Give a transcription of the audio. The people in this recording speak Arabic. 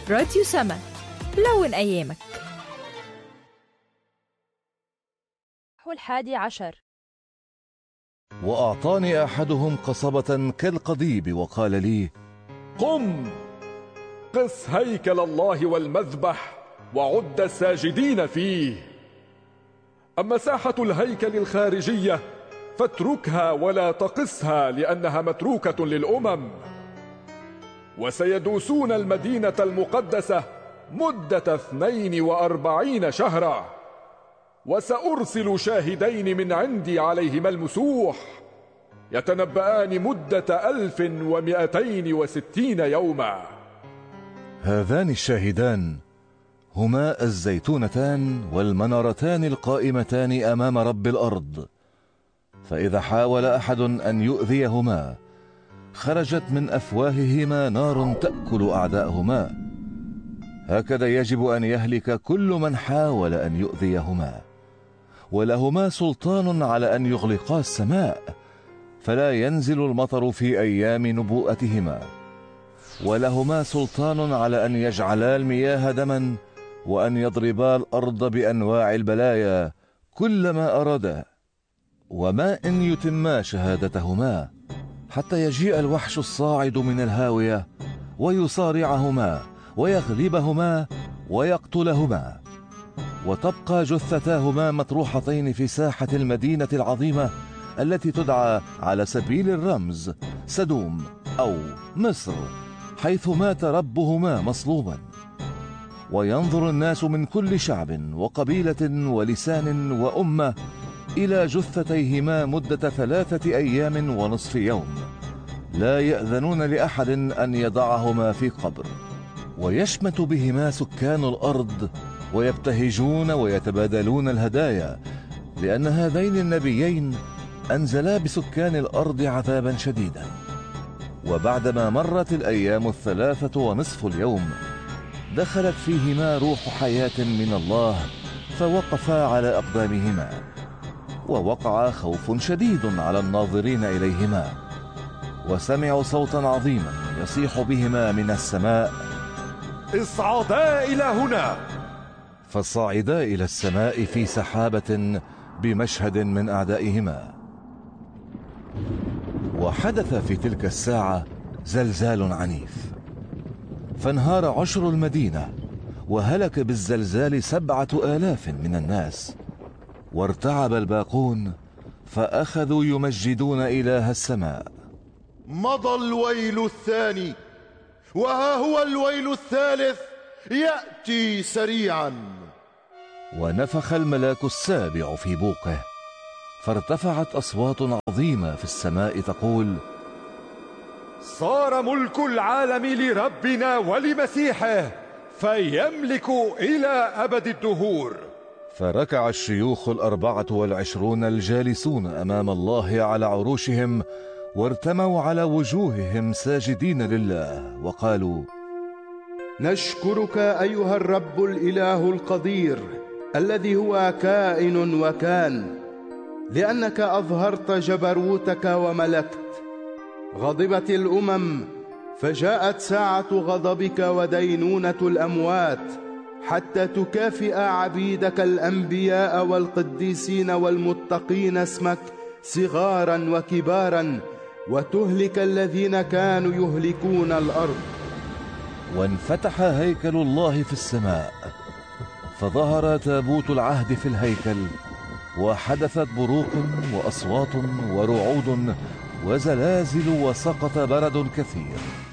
راديو سما، لون أيامك. 11. وأعطاني أحدهم قصبة كالقضيب وقال لي: قم قس هيكل الله والمذبح وعد الساجدين فيه. أما ساحة الهيكل الخارجية فاتركها ولا تقسها، لأنها متروكة للأمم. وسيدوسون المدينة المقدسة مدة 42 شهرا، وسأرسل شاهدين من عندي عليهما المسوح يتنبأان مدة 1260 يوما. هذان الشاهدان هما الزيتونتان والمنارتان القائمتان أمام رب الأرض، فإذا حاول أحد أن يؤذيهما خرجت من أفواههما نار تأكل أعداءهما. هكذا يجب أن يهلك كل من حاول أن يؤذيهما. ولهما سلطان على أن يغلقا السماء فلا ينزل المطر في أيام نبوءتهما، ولهما سلطان على أن يجعلا المياه دما، وأن يضربا الأرض بأنواع البلايا كلما أرادا، وما إن يتما شهادتهما حتى يجيء الوحش الصاعد من الهاوية ويصارعهما ويغلبهما ويقتلهما، وتبقى جثتاهما مطروحتين في ساحة المدينة العظيمة التي تدعى على سبيل الرمز سدوم أو مصر، حيث مات ربهما مصلوبا. وينظر الناس من كل شعب وقبيلة ولسان وأمة إلى جثتيهما مدة 3 أيام ونصف يوم، لا يأذنون لأحد أن يضعهما في قبر. ويشمت بهما سكان الأرض ويبتهجون ويتبادلون الهدايا، لأن هذين النبيين أنزلا بسكان الأرض عذابا شديدا. وبعدما مرت الأيام 3 ونصف اليوم دخلت فيهما روح حياة من الله، فوقفا على أقدامهما، ووقع خوف شديد على الناظرين إليهما، وسمعوا صوتا عظيما يصيح بهما من السماء: اصعدا إلى هنا. فصعدا إلى السماء في سحابة بمشهد من أعدائهما. وحدث في تلك الساعة زلزال عنيف، فانهار عشر المدينة، وهلك بالزلزال 7,000 من الناس. وارتعب الباقون فأخذوا يمجدون إله السماء. مضى الويل الثاني، وها هو الويل الثالث يأتي سريعا. ونفخ الملاك السابع في بوقه، فارتفعت أصوات عظيمة في السماء تقول: صار ملك العالم لربنا ولمسيحه، فيملك إلى أبد الدهور. فركع الشيوخ 24 الجالسون أمام الله على عروشهم، وارتموا على وجوههم ساجدين لله، وقالوا: نشكرك أيها الرب الإله القدير الذي هو كائن وكان، لأنك أظهرت جبروتك وملكت. غضبت الأمم فجاءت ساعة غضبك ودينونة الأموات، حتى تكافئ عبيدك الأنبياء والقديسين والمتقين اسمك صغارا وكبارا، وتهلك الذين كانوا يهلكون الأرض. وانفتح هيكل الله في السماء، فظهر تابوت العهد في الهيكل، وحدثت بروق وأصوات ورعود وزلازل، وسقط برد كثير.